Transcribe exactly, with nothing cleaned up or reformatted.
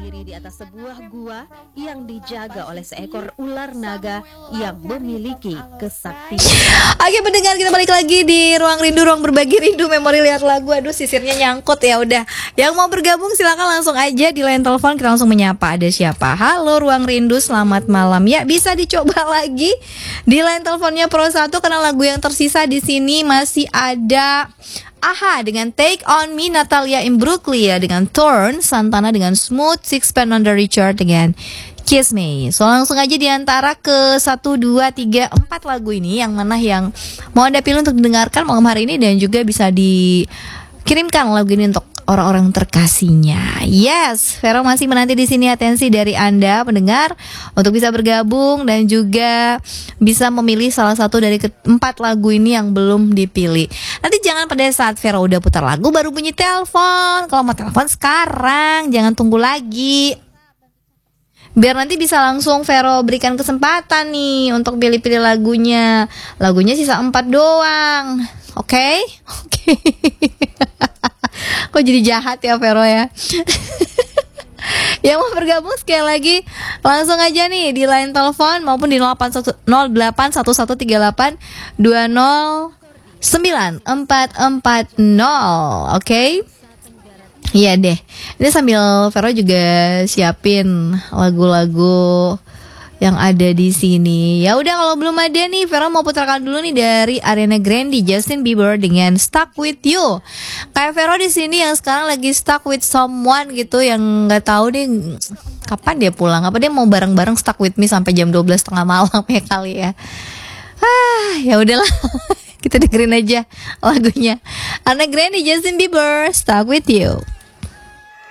berdiri di atas sebuah gua yang dijaga oleh seekor ular naga yang memiliki kesaktian. Oke pendengar, kita balik lagi di Ruang Rindu, Ruang Berbagi Rindu Memori Lihat Lagu. Aduh sisirnya nyangkut ya udah. Yang mau bergabung silakan langsung aja di line telepon, kita langsung menyapa. Ada siapa? Halo Ruang Rindu, selamat malam. Ya bisa dicoba lagi di line teleponnya Pro satu karena lagu yang tersisa di sini masih ada A H A dengan Take On Me, Natalia Imbruglia dengan Thorn, Santana dengan Smooth, Sixpence Under Richard dengan Kiss Me. So langsung aja diantara ke satu, dua, tiga, empat lagu ini, yang mana yang mau Anda pilih untuk didengarkan malam hari ini, dan juga bisa dikirimkan lagu ini untuk orang-orang terkasihnya. Yes, Vero masih menanti di sini atensi dari Anda pendengar untuk bisa bergabung dan juga bisa memilih salah satu dari keempat lagu ini yang belum dipilih. Nanti jangan pada saat Vero udah putar lagu baru bunyi telepon. Kalau mau telepon sekarang, jangan tunggu lagi. Biar nanti bisa langsung Vero berikan kesempatan nih untuk pilih-pilih lagunya. Lagunya sisa empat doang. Oke? Okay? Oke. Okay. Kok jadi jahat ya Vero ya. Yang mau bergabung sekali lagi langsung aja nih di line telepon maupun di nol delapan satu satu tiga delapan dua nol sembilan empat empat nol. Oke okay? Iya deh. Ini sambil Vero juga siapin lagu-lagu yang ada di sini. Ya udah, kalau belum ada nih, Vero mau putarkan dulu nih dari Ariana Grande, Justin Bieber dengan Stuck With You. Kayak Vero di sini yang sekarang lagi stuck with someone gitu, yang nggak tahu nih kapan dia pulang. Apa dia mau bareng-bareng stuck with me sampai jam dua belas tengah malam ya kali ya. Ah, ya udahlah. Kita dengerin aja lagunya. Ariana Grande, Justin Bieber, Stuck With You.